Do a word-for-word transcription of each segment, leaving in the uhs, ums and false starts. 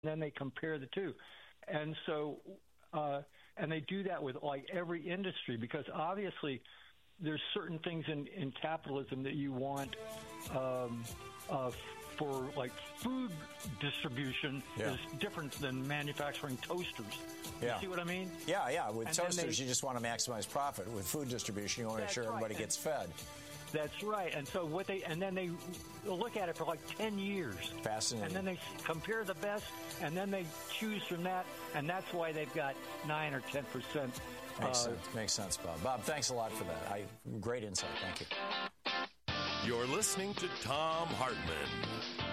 then they compare the two. And so, uh, and they do that with like every industry, because obviously there's certain things in, in capitalism that you want um, uh, for like food distribution yeah. is different than manufacturing toasters. Yeah. You see what I mean? Yeah, yeah. With and toasters, they, you just want to maximize profit. With food distribution, you want to make sure right. everybody and, gets fed. That's right. And so what they, and then they look at it for like ten years. Fascinating. And then they compare the best, and then they choose from that, and that's why they've got nine or ten percent. Makes uh, sense. Makes sense, Bob. Bob, thanks a lot for that. I, great insight. Thank you. You're listening to Thom Hartmann.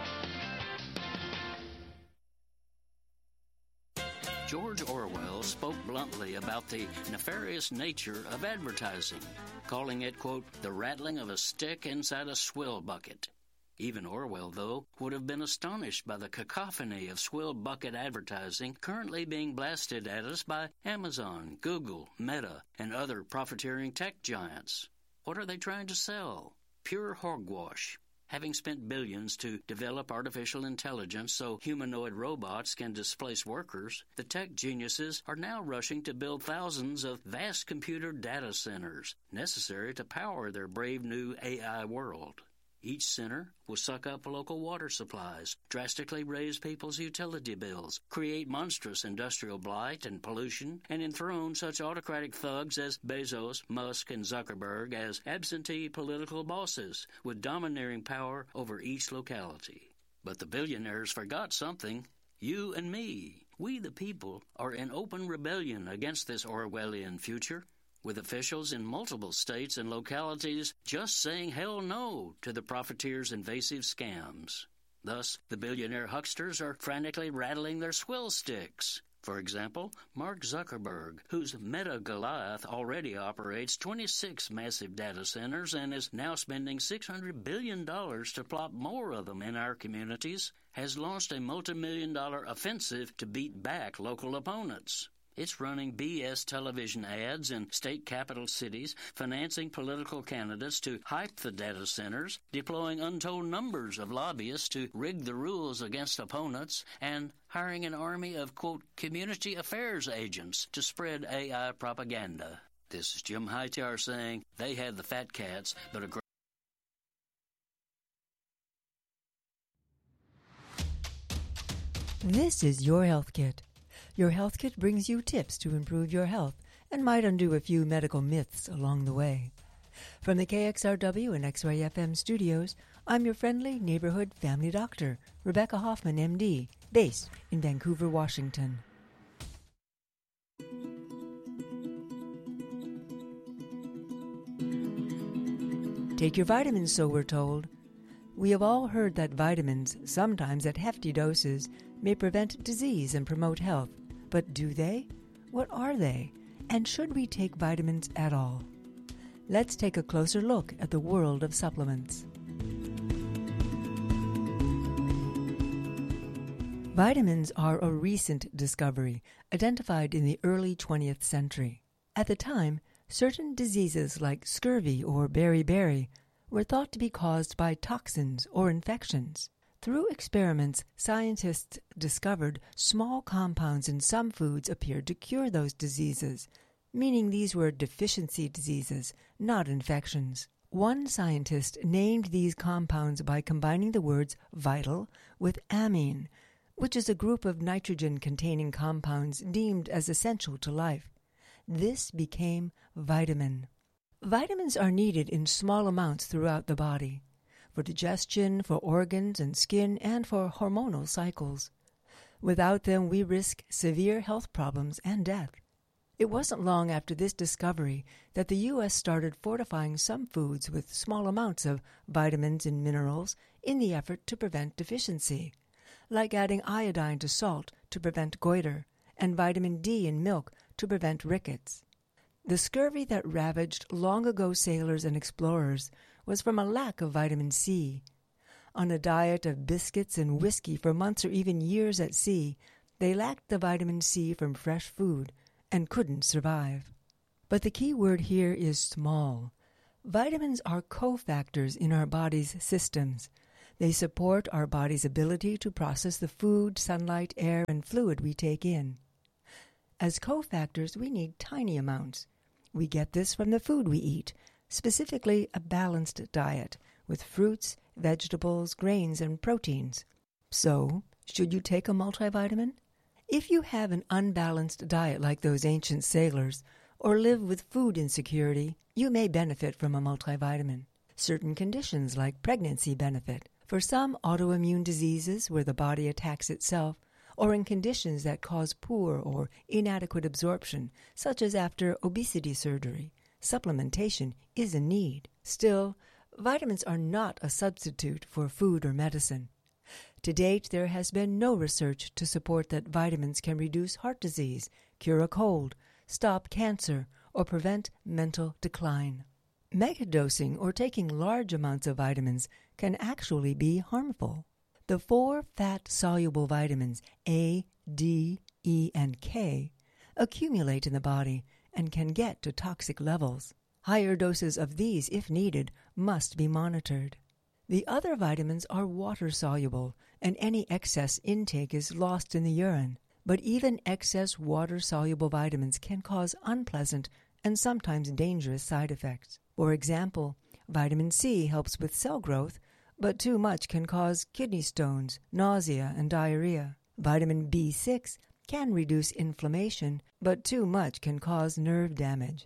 George Orwell spoke bluntly about the nefarious nature of advertising, calling it, quote, the rattling of a stick inside a swill bucket. Even Orwell, though, would have been astonished by the cacophony of swill bucket advertising currently being blasted at us by Amazon, Google, Meta, and other profiteering tech giants. What are they trying to sell? Pure hogwash. Having spent billions to develop artificial intelligence so humanoid robots can displace workers, the tech geniuses are now rushing to build thousands of vast computer data centers necessary to power their brave new A I world. Each center will suck up local water supplies, drastically raise people's utility bills, create monstrous industrial blight and pollution, and enthrone such autocratic thugs as Bezos, Musk, and Zuckerberg as absentee political bosses with domineering power over each locality. But the billionaires forgot something. You and me, we the people, are in open rebellion against this Orwellian future, with officials in multiple states and localities just saying hell no to the profiteers' invasive scams. Thus, the billionaire hucksters are frantically rattling their swill sticks. For example, Mark Zuckerberg, whose Meta Goliath already operates twenty-six massive data centers and is now spending six hundred billion dollars to plop more of them in our communities, has launched a multi-million dollar offensive to beat back local opponents. It's running B S television ads in state capital cities, financing political candidates to hype the data centers, deploying untold numbers of lobbyists to rig the rules against opponents, and hiring an army of, quote, community affairs agents to spread A I propaganda. This is Jim Hightower saying they had the fat cats, but a great This is Your Health Kit. Your Health Kit brings you tips to improve your health and might undo a few medical myths along the way. From the K X R W and X-Ray F M studios, I'm your friendly neighborhood family doctor, Rebecca Hoffman, M D, based in Vancouver, Washington. Take your vitamins, so we're told. We have all heard that vitamins, sometimes at hefty doses, may prevent disease and promote health. But do they? What are they? And should we take vitamins at all? Let's take a closer look at the world of supplements. Vitamins are a recent discovery, identified in the early twentieth century. At the time, certain diseases like scurvy or beriberi were thought to be caused by toxins or infections. Through experiments, scientists discovered small compounds in some foods appeared to cure those diseases, meaning these were deficiency diseases, not infections. One scientist named these compounds by combining the words vital with amine, which is a group of nitrogen-containing compounds deemed as essential to life. This became vitamin. Vitamins are needed in small amounts throughout the body, for digestion, for organs and skin, and for hormonal cycles. Without them, we risk severe health problems and death. It wasn't long after this discovery that the U S started fortifying some foods with small amounts of vitamins and minerals in the effort to prevent deficiency, like adding iodine to salt to prevent goiter and vitamin D in milk to prevent rickets. The scurvy that ravaged long-ago sailors and explorers was from a lack of vitamin C. On a diet of biscuits and whiskey for months or even years at sea, they lacked the vitamin C from fresh food and couldn't survive. But the key word here is small. Vitamins are cofactors in our body's systems. They support our body's ability to process the food, sunlight, air, and fluid we take in. As cofactors, we need tiny amounts. We get this from the food we eat, specifically a balanced diet with fruits, vegetables, grains, and proteins. So, should you take a multivitamin? If you have an unbalanced diet like those ancient sailors, or live with food insecurity, you may benefit from a multivitamin. Certain conditions like pregnancy benefit. For some autoimmune diseases where the body attacks itself, or in conditions that cause poor or inadequate absorption, such as after obesity surgery, supplementation is a need. Still, vitamins are not a substitute for food or medicine. To date, there has been no research to support that vitamins can reduce heart disease, cure a cold, stop cancer, or prevent mental decline. Megadosing or taking large amounts of vitamins can actually be harmful. The four fat-soluble vitamins A, D, E, and K accumulate in the body and can get to toxic levels. Higher doses of these, if needed, must be monitored. The other vitamins are water-soluble, and any excess intake is lost in the urine. But even excess water-soluble vitamins can cause unpleasant and sometimes dangerous side effects. For example, vitamin C helps with cell growth, but too much can cause kidney stones, nausea, and diarrhea. Vitamin B six can reduce inflammation, but too much can cause nerve damage.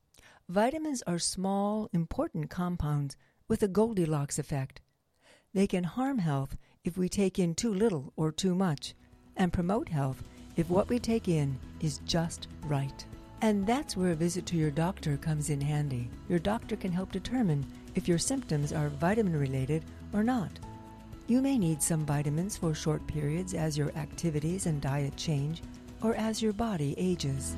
Vitamins are small, important compounds with a Goldilocks effect. They can harm health if we take in too little or too much, and promote health if what we take in is just right. And that's where a visit to your doctor comes in handy. Your doctor can help determine if your symptoms are vitamin-related or not. You may need some vitamins for short periods as your activities and diet change, or as your body ages.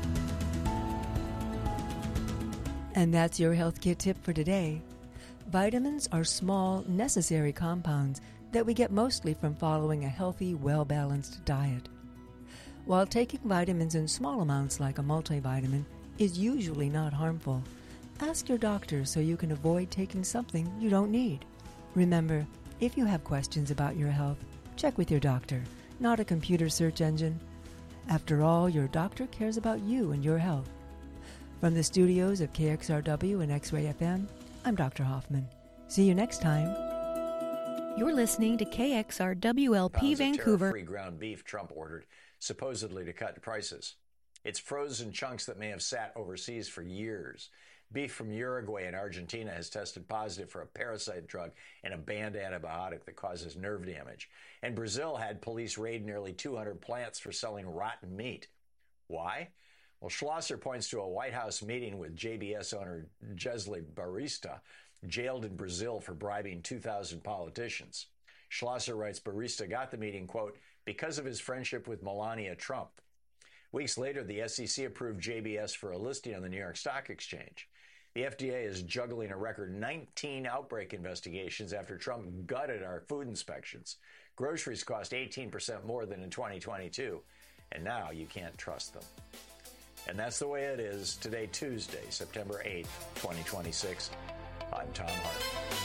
And that's your Health Kit tip for today. Vitamins are small, necessary compounds that we get mostly from following a healthy, well-balanced diet. While taking vitamins in small amounts like a multivitamin is usually not harmful, ask your doctor so you can avoid taking something you don't need. Remember, if you have questions about your health, check with your doctor, not a computer search engine. After all, your doctor cares about you and your health. From the studios of K X R W and X-Ray F M, I'm Doctor Hoffman. See you next time. You're listening to K X R W L P Vancouver. Free ground beef Trump ordered, supposedly to cut prices. It's frozen chunks that may have sat overseas for years. Beef from Uruguay and Argentina has tested positive for a parasite drug and a banned antibiotic that causes nerve damage. And Brazil had police raid nearly two hundred plants for selling rotten meat. Why? Well, Schlosser points to a White House meeting with J B S owner Jesle Barista, jailed in Brazil for bribing two thousand politicians. Schlosser writes Barista got the meeting, quote, because of his friendship with Melania Trump. Weeks later, the S E C approved J B S for a listing on the New York Stock Exchange. The F D A is juggling a record nineteen outbreak investigations after Trump gutted our food inspections. Groceries cost eighteen percent more than in twenty twenty-two, and now you can't trust them. And that's the way it is today, Tuesday, September eighth, twenty twenty-six. I'm Tom Hart.